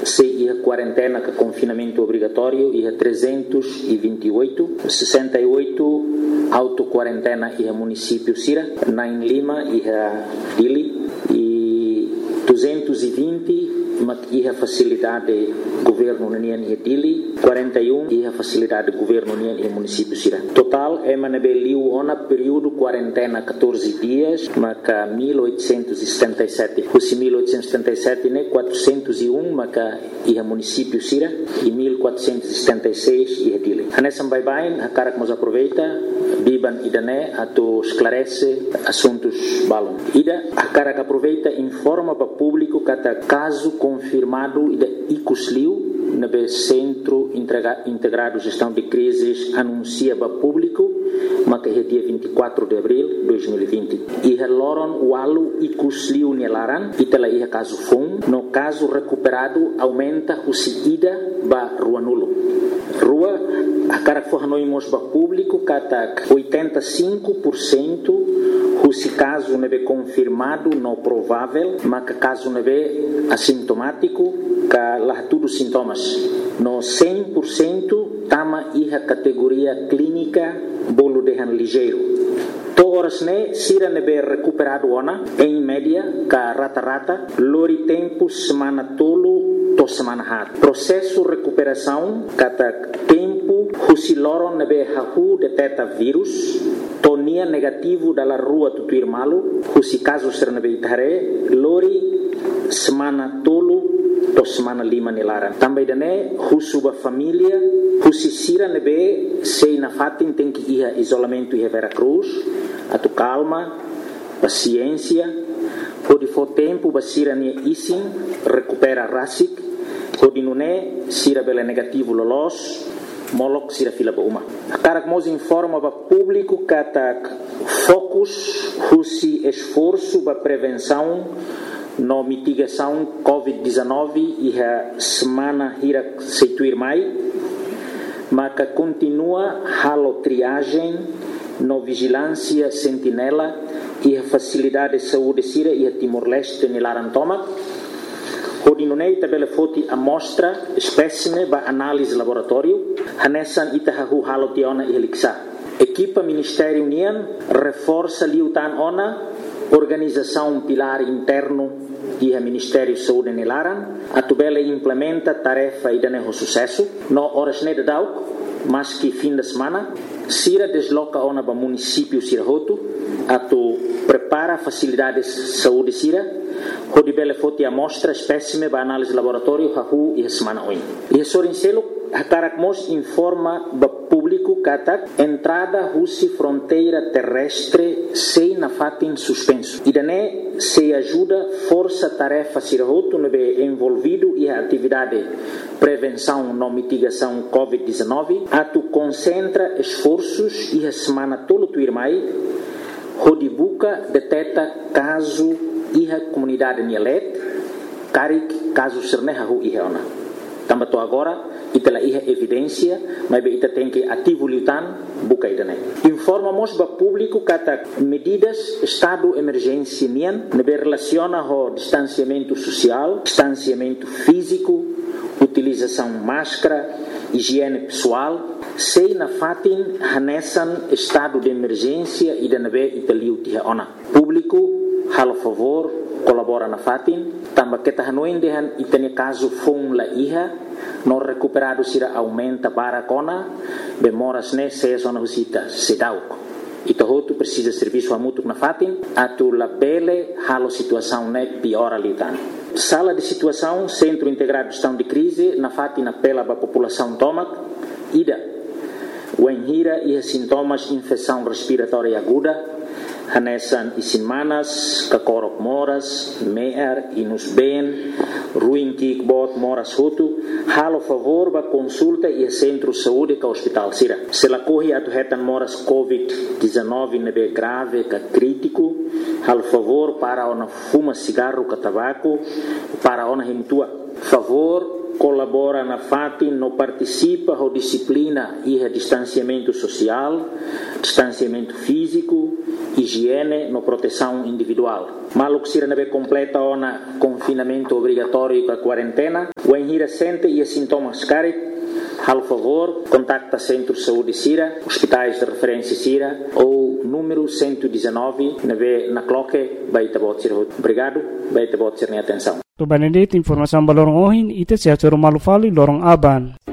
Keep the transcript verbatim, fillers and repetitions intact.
Se ia quarentena com confinamento obrigatório, ia trezentos e vinte e oito, sessenta e oito auto-quarentena ia município Sira, na em Lima ia Dili, e duzentos e vinte ia facilidade governo Nian ia Dili, quarenta e um ia facilidade governo Nian ia município Sira. Total é manabeliu ona período quarentena catorze dias, maca mil oitocentos e setenta e sete. Husi mil oitocentos e setenta e sete né quatrocentos e um maca ia município Sira e mil quatrocentos e setenta e seis ia Dili. Hanesam bye bye, a cara que nos aproveita, biban idané ato esclarece assuntos balon. Ida a cara que aproveita informa para público kata caso confirmado ida icusliu no Centro Integrado de Gestão de Crises anuncia para público mas é dia vinte e quatro de abril de dois mil e vinte. E loron o alu icusliu nelaran e tela ia caso fun no caso recuperado aumenta o ida ba rua nulo. Rua a cara que for noimos ba público kata oitenta e cinco por cento se caso não é confirmado não provável mas caso não é assintomático que lá tudo sintomas no cem por cento tama iha categoria clínica bolo dehan ligeiro to horas ne sira nebe recuperado ona em média ka rata-rata lori tempo semana tolo to semana hat processo recuperação kata tempo husi loron nebe hahu deteta vírus tonia negativo dalla rua tutuir malu husi caso ser nebe itare lori semana tolo to semana lima nilara também dane husuba família husi sira nebe sei na fatin tem que ir isolamento e Vera Cruz atu calma paciência pode for tempo basira ne isin recupera rasik pode nune sira bela negativo lolos molok sira fila ba uma cara que mos informa ba público kata focus husi esforço ba prevenção no mitigação covid dezenove e a semana hira seituir mai mas continua halo triagem no vigilância sentinela e a facilidade de saúde sira e a Timor-Leste nilarantoma Hodinunei tabela foti amostra espécime ba análise laboratório hanesan itahahu halo tiona e heliksa equipa Ministério União reforça liutan ona organização pilar interno e a Ministério Saúde Nilaran a tubela implementa tarefa e dane sucesso no horas ne de dauk mas que fim de semana sira desloca ona ba município Sirahoto a tu prepara facilidades saúde sira hodi bele foti amostra espécime ba análise laboratório hahu e a semana oin e a sorincelo Hakarak Mos informa ba público kata entrada husi fronteira terrestre sei na fatin suspenso. Idane se ajuda força tarefa Sirahoto no be envolvido e a atividade prevenção no mitigação covid dezenove atu concentra esforços e a semana tolo tuir mai hodibuka deteta caso e a comunidade Nielet karik caso sernehahu e ona. Tambato agora itela iha evidência mas be ita tem que ativo liutan buka idane informamos ba público kata medidas estado emergência nian nebe relaciona ho distanciamento social distanciamento físico utilização máscara higiene pessoal sei na fatin hanesan estado de emergência ida nebe italiu tiha ona público halo favor colabora na fatin tamba kita hanoin dehan itane caso fon la iha no recuperado sira aumenta barakona bemoras ne se zona husita sedauk ito hotu precisa serviço mútuo na fatin atu la bele halo situação ne piora litan sala de situação centro integrado de gestão de crise na fatin apela ba população tomak ida wenhira e sintomas infecção respiratória aguda hanesan isin manas kakorok moras meer inus ben ruim kikbot moras hutu halo favor ba consulta e centro saúde ka hospital sira se la corre atu hetan moras covid dezenove nebe grave ka crítico halo favor para ona fuma cigarro ka tabaco para ona himtua favor colabora na F A T I, não participa da disciplina e o distanciamento social, distanciamento físico, higiene, no proteção individual. Malo que se não completa o confinamento obrigatório com a quarentena, o enhira sente e sintomas caret, al favor, contacta Centro de Saúde Sira, hospitais de referência Sira ou número cento e dezenove na cloque, baita botsir. Obrigado, baita botsir nem atenção. To Benedict, informação balorong ohin, ite siya Malu Valley, lorong Aban.